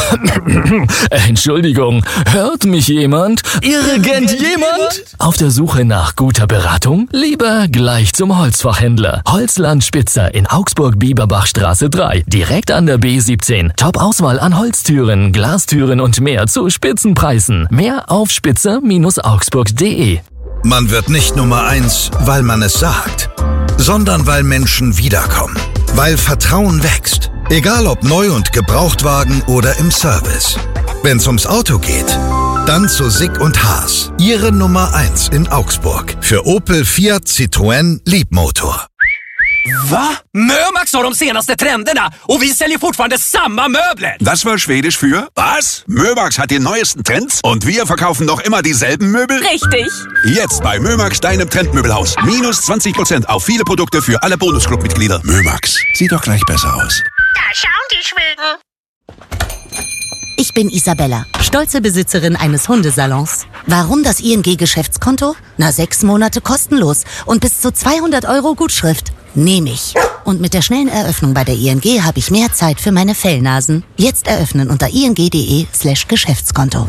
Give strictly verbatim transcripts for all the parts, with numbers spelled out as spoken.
Entschuldigung, hört mich jemand? Irgendjemand? Auf der Suche nach guter Beratung? Lieber gleich zum Holzfachhändler. Holzland Spitzer in Augsburg-Bieberbachstraße drei, direkt an der B siebzehn. Top-Auswahl an Holztüren, Glastüren und mehr zu Spitzenpreisen. Mehr auf spitzer Bindestrich augsburg punkt de. Man wird nicht Nummer eins, weil man es sagt, sondern weil Menschen wiederkommen. Weil Vertrauen wächst. Egal ob Neu- und Gebrauchtwagen oder im Service. Wenn's ums Auto geht, dann zu Sick und Haas. Ihre Nummer eins in Augsburg. Für Opel, Fiat, Citroën, Leapmotor. Va? Mömax har de senaste trenderna och vi säljer fortfarande samma möbler. Das war Schwedisch für was? Mömax hat die neuesten Trends und wir verkaufen noch immer dieselben Möbel? Richtig. Jetzt bei Mömax, deinem Trendmöbelhaus. Minus zwanzig Prozent auf viele Produkte für alle Bonusclub-Mitglieder. Mömax, sieht doch gleich besser aus. Da schauen die Schweden. Ich bin Isabella, stolze Besitzerin eines Hundesalons. Warum das I N G-Geschäftskonto? Na, sechs Monate kostenlos und bis zu zweihundert Euro Gutschrift. Nehme ich. Und mit der schnellen Eröffnung bei der I N G habe ich mehr Zeit für meine Fellnasen. Jetzt eröffnen unter ing.de slash Geschäftskonto.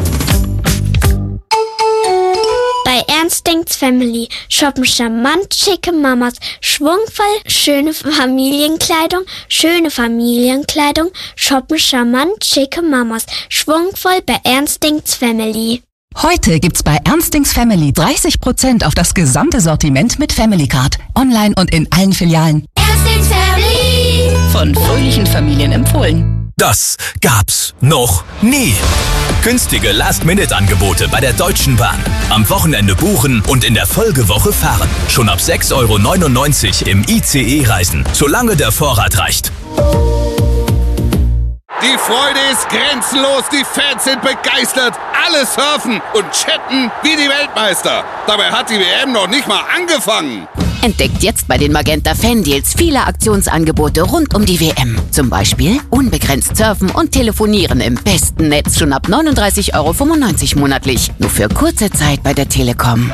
Bei Ernstings Family shoppen charmant schicke Mamas, schwungvoll schöne Familienkleidung, schöne Familienkleidung, shoppen charmant schicke Mamas, schwungvoll bei Ernstings Family. Heute gibt's bei Ernstings Family dreißig Prozent auf das gesamte Sortiment mit Family Card. Online und in allen Filialen. Ernstings Family! Von fröhlichen Familien empfohlen. Das gab's noch nie. Günstige Last-Minute-Angebote bei der Deutschen Bahn. Am Wochenende buchen und in der Folgewoche fahren. Schon ab sechs Euro neunundneunzig im I C E reisen, solange der Vorrat reicht. Die Freude ist grenzenlos, die Fans sind begeistert, alle surfen und chatten wie die Weltmeister. Dabei hat die W M noch nicht mal angefangen. Entdeckt jetzt bei den Magenta Fan-Deals viele Aktionsangebote rund um die W M. Zum Beispiel unbegrenzt surfen und telefonieren im besten Netz schon ab neununddreißig Euro fünfundneunzig monatlich. Nur für kurze Zeit bei der Telekom.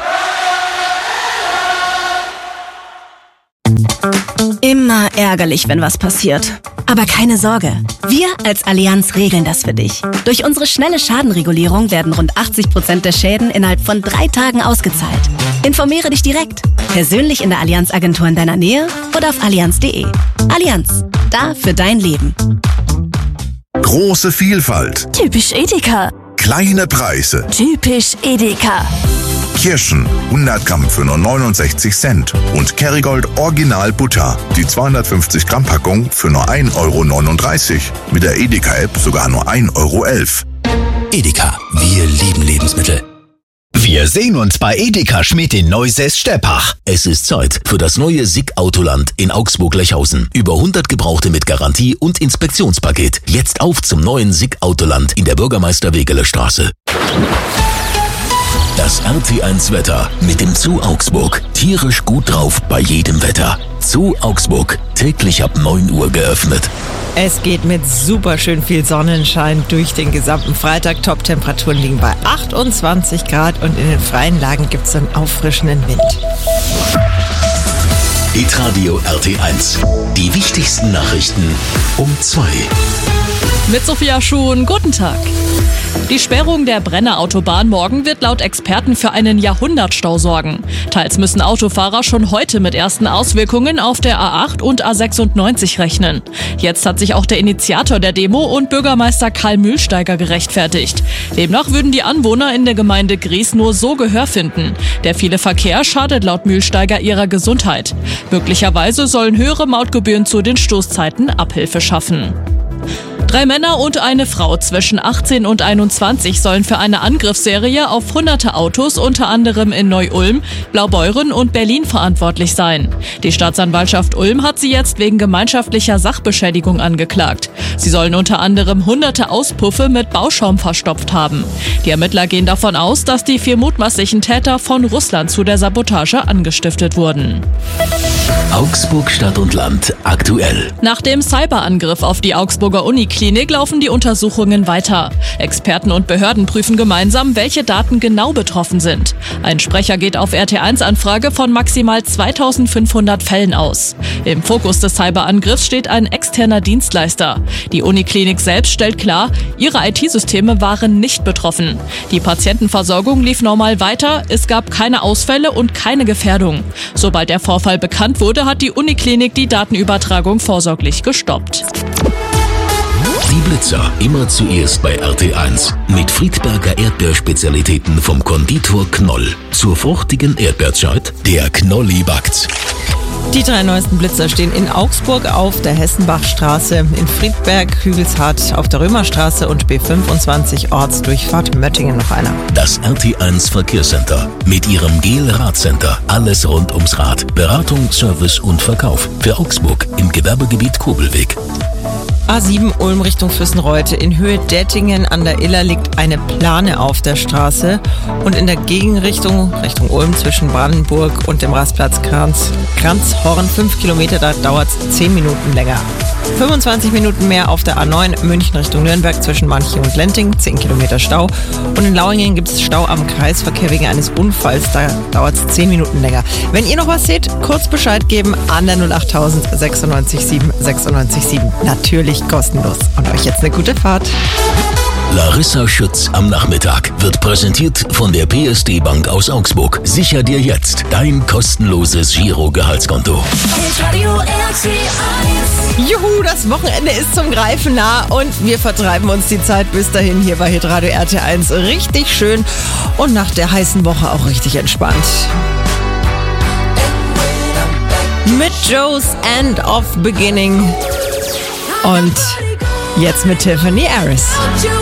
Immer ärgerlich, wenn was passiert. Aber keine Sorge, wir als Allianz regeln das für dich. Durch unsere schnelle Schadenregulierung werden rund achtzig Prozent der Schäden innerhalb von drei Tagen ausgezahlt. Informiere dich direkt, persönlich in der Allianz-Agentur in deiner Nähe oder auf allianz punkt de. Allianz, da für dein Leben. Große Vielfalt. Typisch Edeka. Kleine Preise. Typisch Edeka. Kirschen, hundert Gramm für nur neunundsechzig Cent. Und Kerrygold Original Butter, die zweihundertfünfzig Gramm Packung für nur ein Euro neununddreißig. Mit der Edeka-App sogar nur ein Euro elf. Edeka, wir lieben Lebensmittel. Wir sehen uns bei Edeka Schmidt in Neusäß-Steppach. Es ist Zeit für das neue Sick Autoland in Augsburg-Lechhausen. Über hundert Gebrauchte mit Garantie und Inspektionspaket. Jetzt auf zum neuen Sick Autoland in der Bürgermeister-Wegeler-Straße. Das R T eins Wetter mit dem Zoo Augsburg. Tierisch gut drauf bei jedem Wetter. Zoo Augsburg, täglich ab neun Uhr geöffnet. Es geht mit super schön viel Sonnenschein durch den gesamten Freitag. Top-Temperaturen liegen bei achtundzwanzig Grad und in den freien Lagen gibt es einen auffrischenden Wind. Hitradio R T eins. Die wichtigsten Nachrichten um zwei. Mit Sophia Schuhn, guten Tag. Die Sperrung der Brenner Autobahn morgen wird laut Experten für einen Jahrhundertstau sorgen. Teils müssen Autofahrer schon heute mit ersten Auswirkungen auf der A acht und A sechsundneunzig rechnen. Jetzt hat sich auch der Initiator der Demo und Bürgermeister Karl Mühlsteiger gerechtfertigt. Demnach würden die Anwohner in der Gemeinde Gries nur so Gehör finden. Der viele Verkehr schadet laut Mühlsteiger ihrer Gesundheit. Möglicherweise sollen höhere Mautgebühren zu den Stoßzeiten Abhilfe schaffen. Drei Männer und eine Frau zwischen achtzehn und einundzwanzig sollen für eine Angriffsserie auf hunderte Autos unter anderem in Neu-Ulm, Blaubeuren und Berlin verantwortlich sein. Die Staatsanwaltschaft Ulm hat sie jetzt wegen gemeinschaftlicher Sachbeschädigung angeklagt. Sie sollen unter anderem hunderte Auspuffe mit Bauschaum verstopft haben. Die Ermittler gehen davon aus, dass die vier mutmaßlichen Täter von Russland zu der Sabotage angestiftet wurden. Augsburg Stadt und Land aktuell. Nach dem Cyberangriff auf die Augsburger Uniklinik laufen die Untersuchungen weiter. Experten und Behörden prüfen gemeinsam, welche Daten genau betroffen sind. Ein Sprecher geht auf R T eins Anfrage von maximal zweitausendfünfhundert Fällen aus. Im Fokus des Cyberangriffs steht ein externer Dienstleister. Die Uniklinik selbst stellt klar, ihre I T-Systeme waren nicht betroffen. Die Patientenversorgung lief normal weiter, es gab keine Ausfälle und keine Gefährdung. Sobald der Vorfall bekannt wurde, hat die Uniklinik die Datenübertragung vorsorglich gestoppt. Die Blitzer immer zuerst bei R T eins. Mit Friedberger Erdbeerspezialitäten vom Konditor Knoll. Zur fruchtigen Erdbeerzeit, der Knolli backt's. Die drei neuesten Blitzer stehen in Augsburg auf der Hessenbachstraße, in Friedberg, Hügelshardt auf der Römerstraße und B fünfundzwanzig Ortsdurchfahrt Möttingen noch einer. Das R T eins Verkehrscenter mit ihrem Gel-Radcenter. Alles rund ums Rad. Beratung, Service und Verkauf. Für Augsburg im Gewerbegebiet Kobelweg. A sieben Ulm Richtung Füssenreuth. In Höhe Dettingen an der Iller liegt eine Plane auf der Straße. Und in der Gegenrichtung, Richtung Ulm zwischen Brandenburg und dem Rastplatz Kranz, Kranzhorn, fünf Kilometer, da dauert es zehn Minuten länger. fünfundzwanzig Minuten mehr auf der A neun München Richtung Nürnberg zwischen Manching und Lenting, zehn Kilometer Stau. Und in Lauingen gibt es Stau am Kreisverkehr wegen eines Unfalls, da dauert es zehn Minuten länger. Wenn ihr noch was seht, kurz Bescheid geben an der null acht null null sechsundneunzig sieben sechsundneunzig sieben. Natürlich kostenlos. Und euch jetzt eine gute Fahrt. Larissa Schütz am Nachmittag wird präsentiert von der P S D Bank aus Augsburg. Sicher dir jetzt dein kostenloses Giro-Gehaltskonto. Juhu, das Wochenende ist zum Greifen nah und wir vertreiben uns die Zeit bis dahin hier bei Hitradio R T eins richtig schön und nach der heißen Woche auch richtig entspannt. Mit Joe's End of Beginning und jetzt mit Tiffany Harris.